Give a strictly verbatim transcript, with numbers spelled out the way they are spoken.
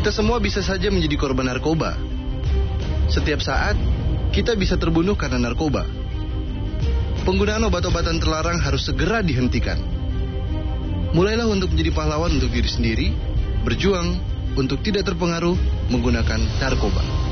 Kita semua bisa saja menjadi korban narkoba. Setiap saat, kita bisa terbunuh karena narkoba. Penggunaan obat-obatan terlarang harus segera dihentikan. Mulailah untuk menjadi pahlawan untuk diri sendiri, berjuang untuk tidak terpengaruh menggunakan narkoba.